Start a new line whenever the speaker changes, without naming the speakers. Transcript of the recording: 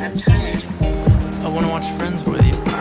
I'm tired.
I want to watch Friends with you.